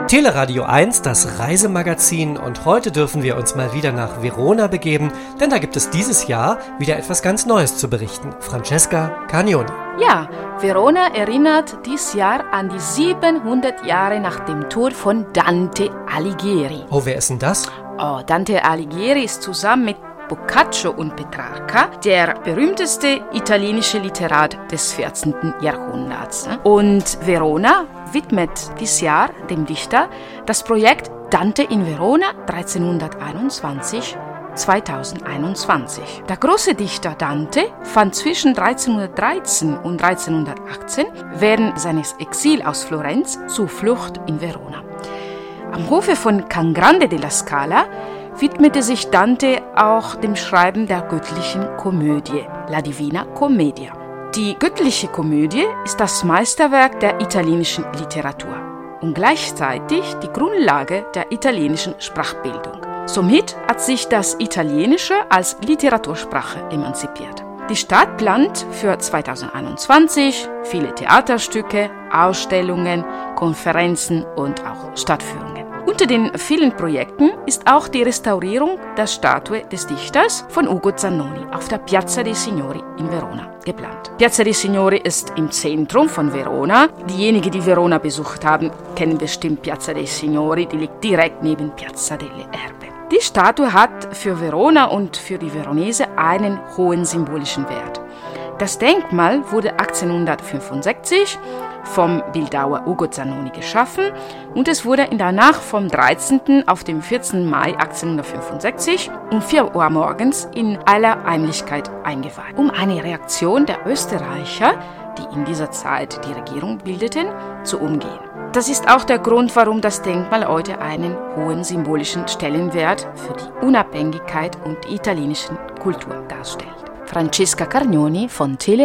Teleradio 1, das Reisemagazin, und heute dürfen wir uns mal wieder nach Verona begeben, denn da gibt es dieses Jahr wieder etwas ganz Neues zu berichten. Francesca Carnioni. Ja, Verona erinnert dieses Jahr an die 700 Jahre nach dem Tod von Dante Alighieri. Oh, wer ist denn das? Oh, Dante Alighieri ist zusammen mit Boccaccio und Petrarca der berühmteste italienische Literat des 14. Jahrhunderts. Und Verona widmet dieses Jahr dem Dichter das Projekt Dante in Verona 1321-2021. Der große Dichter Dante fand zwischen 1313 und 1318 während seines Exils aus Florenz Zuflucht in Verona. Am Hofe von Cangrande della Scala widmete sich Dante auch dem Schreiben der göttlichen Komödie, La Divina Commedia. Die göttliche Komödie ist das Meisterwerk der italienischen Literatur und gleichzeitig die Grundlage der italienischen Sprachbildung. Somit hat sich das Italienische als Literatursprache emanzipiert. Die Stadt plant für 2021 viele Theaterstücke, Ausstellungen, Konferenzen und auch Stadtführungen. Unter den vielen Projekten ist auch die Restaurierung der Statue des Dichters von Ugo Zannoni auf der Piazza dei Signori in Verona geplant. Piazza dei Signori ist im Zentrum von Verona. Diejenigen, die Verona besucht haben, kennen bestimmt Piazza dei Signori, die liegt direkt neben Piazza delle Erbe. Die Statue hat für Verona und für die Veronese einen hohen symbolischen Wert. Das Denkmal wurde 1865 vom Bildhauer Ugo Zannoni geschaffen und es wurde in der Nacht vom 13. auf den 14. Mai 1865 um 4 Uhr morgens in aller Heimlichkeit eingeweiht, um eine Reaktion der Österreicher, die in dieser Zeit die Regierung bildeten, zu umgehen. Das ist auch der Grund, warum das Denkmal heute einen hohen symbolischen Stellenwert für die Unabhängigkeit und die italienische Kultur darstellt. Francesca Carnioni von Teleradio